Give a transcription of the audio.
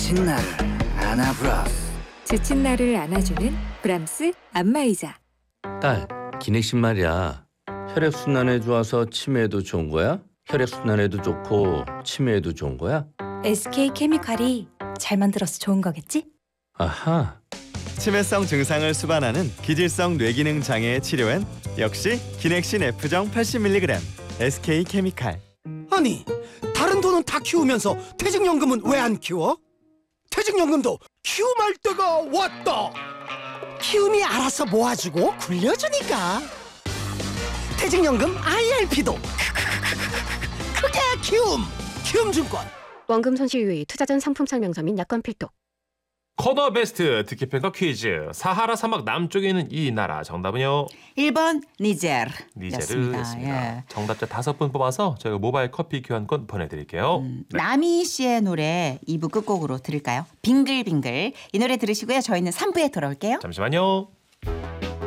지친 나를 안아브라스. 지친 나를 안아주는 브람스 안마의자. 딸, 기내식 말이야. 혈액순환에 좋아서 치매에도 좋은 거야? 혈액순환에도 좋고 치매에도 좋은 거야? SK 케미칼이 잘 만들어서 좋은 거겠지? 아하. 치매성 증상을 수반하는 기질성 뇌기능 장애의 치료엔 역시 기넥신 F정 80mg SK 케미칼. 아니, 다른 돈은 다 키우면서 퇴직연금은 왜 안 키워? 퇴직연금도 키움할 때가 왔다. 키움이 알아서 모아주고 굴려주니까. 퇴직연금 IRP도 크게 키움증권. 원금 손실 유의, 투자 전 상품 설명서 및 약관 필독. 코너 베스트 듣기평가 퀴즈. 사하라 사막 남쪽에 있는 이 나라 정답은요? 1번 니제르. 니제르였습니다. 예. 정답자 5분 뽑아서 저희가 모바일 커피 교환권 보내드릴게요. 나미 씨의 노래 2부 끝곡으로 들을까요? 빙글빙글. 이 노래 들으시고요. 저희는 3부에 돌아올게요. 잠시만요.